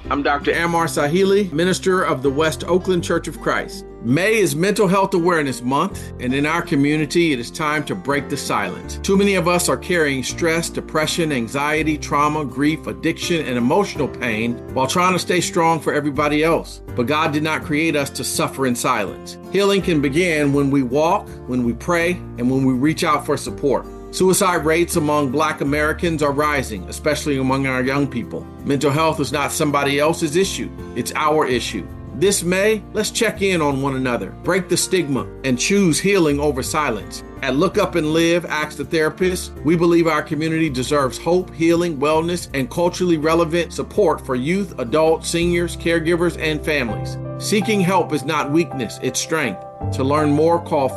I'm Dr. Ammar Sahili, minister of the West Oakland Church of Christ. May is Mental Health Awareness Month, and in our community, it is time to break the silence. Too many of us are carrying stress, depression, anxiety, trauma, grief, addiction, and emotional pain while trying to stay strong for everybody else. But God did not create us to suffer in silence. Healing can begin when we walk, when we pray, and when we reach out for support. Suicide rates among Black Americans are rising, especially among our young people. Mental health is not somebody else's issue. It's our issue. This May, let's check in on one another, break the stigma, and choose healing over silence. At Look Up and Live, Ask the Therapist, we believe our community deserves hope, healing, wellness, and culturally relevant support for youth, adults, seniors, caregivers, and families. Seeking help is not weakness, it's strength. To learn more, call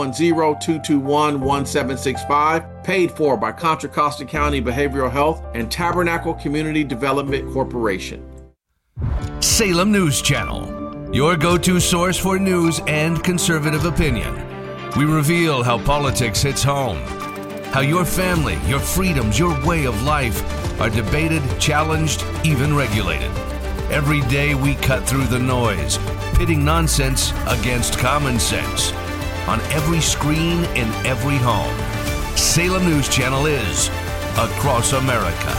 510-221-1765, paid for by Contra Costa County Behavioral Health and Tabernacle Community Development Corporation. Salem News Channel, your go-to source for news and conservative opinion. We reveal how politics hits home, how your family, your freedoms, your way of life are debated, challenged, even regulated. Every day we cut through the noise, pitting nonsense against common sense. On every screen, in every home, Salem News Channel is across America.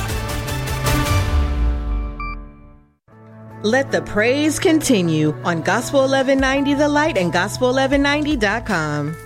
Let the praise continue on Gospel 1190 The Light and Gospel1190.com.